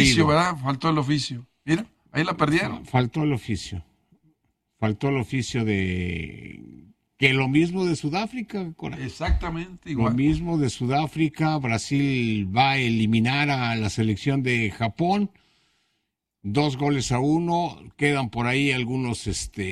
oficio, ¿verdad? Faltó el oficio. Mira, ahí la perdieron. Faltó el oficio. Faltó el oficio de... Que lo mismo de Sudáfrica, Cora. Exactamente igual. Lo mismo de Sudáfrica. Brasil va a eliminar a la selección de Japón. 2-1. Quedan por ahí algunos...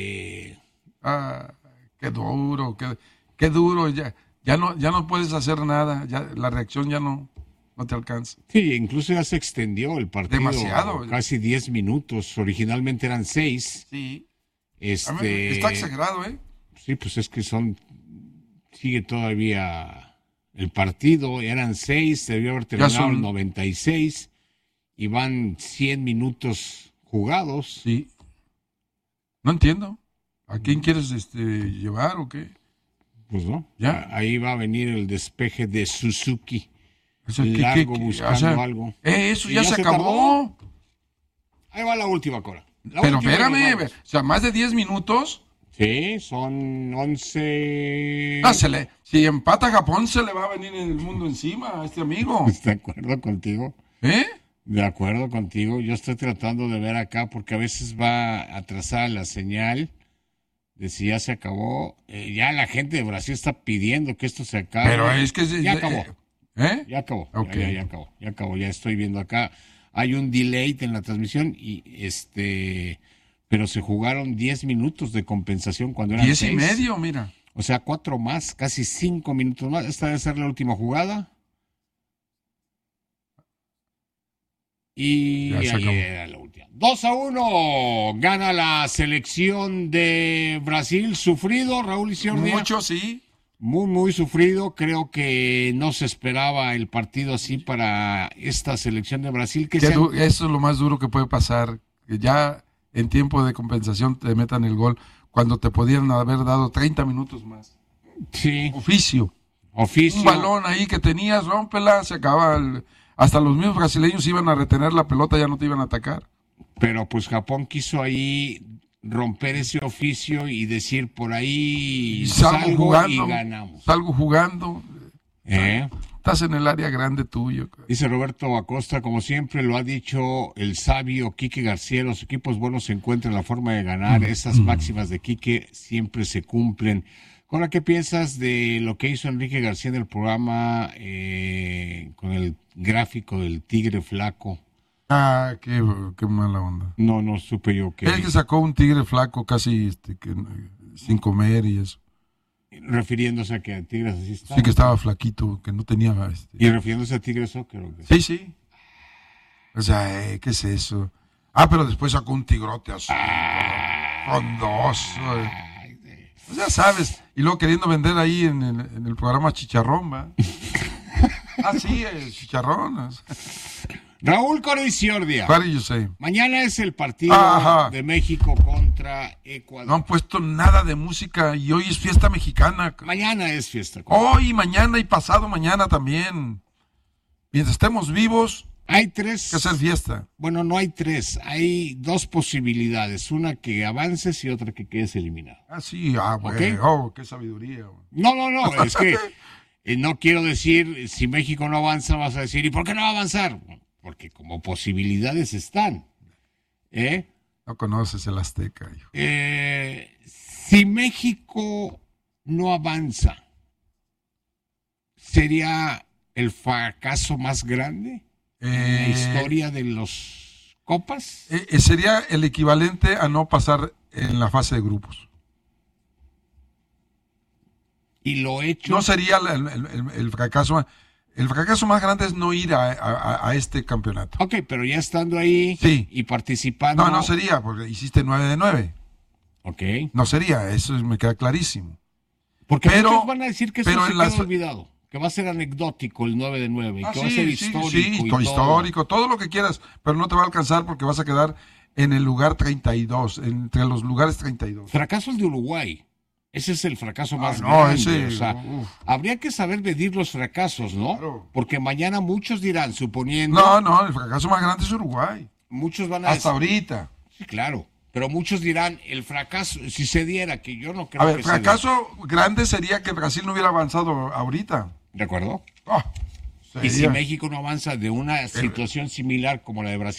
Qué duro, qué duro. Ya no puedes hacer nada. Ya, la reacción ya no te alcanza. Sí, incluso ya se extendió el partido. Demasiado. Casi 10 minutos. Originalmente eran 6. Sí. Está exagerado, ¿eh? Sí, pues es que sigue todavía el partido, eran 6, debió haber terminado el 96 y van 100 minutos jugados. Sí. No entiendo. ¿A quién quieres llevar o qué? Pues no. ¿Ya? Ahí va a venir el despeje de Suzuki. O Largo buscando algo. Eso ya se acabó. Ahí va la última, Cora. Pero espérame, o sea, más de 10 minutos. Sí, son 11... Si empata Japón, se le va a venir el mundo encima a este amigo. De acuerdo contigo. De acuerdo contigo. Yo estoy tratando de ver acá porque a veces va atrasada la señal de si ya se acabó. Ya la gente de Brasil está pidiendo que esto se acabe. Pero es que... Ya acabó. Ya acabó. Okay. Ya acabó. Ya estoy viendo acá. Hay un delay en la transmisión y pero se jugaron 10 minutos de compensación cuando eran 10 6. y medio, mira. O sea, 4 más, casi 5 minutos más. Esta debe ser la última jugada. Y ahí era la última. 2-1. Gana la selección de Brasil. Sufrido, Raúl Isiordia. Mucho, sí. Muy, muy sufrido. Creo que no se esperaba el partido así para esta selección de Brasil. Eso es lo más duro que puede pasar. Que ya en tiempo de compensación te metan el gol cuando te podían haber dado 30 minutos más. Sí. Oficio. Un balón ahí que tenías, rómpela, se acaba. Hasta los mismos brasileños iban a retener la pelota, ya no te iban a atacar. Pero pues Japón quiso ahí romper ese oficio y decir por ahí salgo jugando, y ganamos. Salgo jugando. Estás en el área grande tuyo. Dice Roberto Acosta, como siempre lo ha dicho el sabio Quique García, los equipos buenos encuentran la forma de ganar. Esas máximas de Quique siempre se cumplen. Ahora, ¿qué piensas de lo que hizo Enrique García en el programa con el gráfico del tigre flaco? Qué mala onda. No supe yo que... Él que sacó un tigre flaco casi sin comer y eso. Refiriéndose a que a Tigres así estaba. Sí, que estaba flaquito, que no tenía... ¿Y refiriéndose a Tigres Soccer o qué? Sí. O sea, ¿qué es eso? Pero después sacó un tigrote así, frondoso. Pues ya sabes. Y luego queriendo vender ahí en el programa Chicharrón, ¿va? Sí, el Chicharrón. Raúl Coro Isiordia. What did you say? Mañana es el partido de México contra Ecuador. No han puesto nada de música y hoy es fiesta mexicana. Mañana es fiesta. Hoy, mañana y pasado mañana también. Mientras estemos vivos, hay 3. Que hacer fiesta. Bueno, no hay 3. Hay 2 posibilidades. Una que avances y otra que quedes eliminado. Sí, bueno. ¿Okay? Qué sabiduría. No, es que no quiero decir, si México no avanza, vas a decir, ¿y por qué no va a avanzar? Porque como posibilidades están. No conoces el Azteca. Si México no avanza, ¿sería el fracaso más grande en la historia de los Copas? Sería el equivalente a no pasar en la fase de grupos. Y lo hecho... No sería el fracaso... El fracaso más grande es no ir a este campeonato. Ok, pero ya estando ahí y participando... No sería, porque hiciste 9 de 9. Ok. No sería, eso me queda clarísimo. Porque muchos van a decir que eso se queda olvidado, que va a ser anecdótico el 9 de 9, que va a ser histórico. Sí, histórico, todo lo que quieras, pero no te va a alcanzar porque vas a quedar en el lugar 32, entre los lugares 32. Fracaso el de Uruguay. Ese es el fracaso más grande. O sea, habría que saber medir los fracasos, ¿no? Claro. Porque mañana muchos dirán, suponiendo... No, el fracaso más grande es Uruguay. Muchos van a... Hasta ahorita. Sí, claro. Pero muchos dirán, el fracaso, si se diera, que yo no creo que se dé. El fracaso grande sería que Brasil no hubiera avanzado ahorita. ¿De acuerdo? Y si México no avanza de una situación similar como la de Brasil,